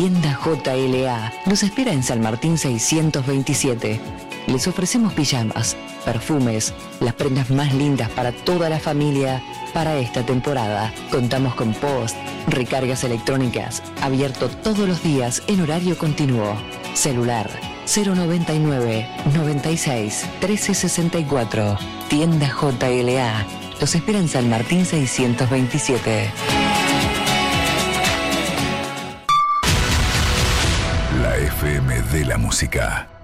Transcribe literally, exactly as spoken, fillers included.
Tienda J L A nos espera en San Martín seiscientos veintisiete. Les ofrecemos pijamas, perfumes, las prendas más lindas para toda la familia. Para esta temporada contamos con post, recargas electrónicas, abierto todos los días en horario continuo. Celular cero noventa y nueve, noventa y seis, trece sesenta y cuatro. Tienda J L A. Los espera en San Martín seiscientos veintisiete. La F M de la música.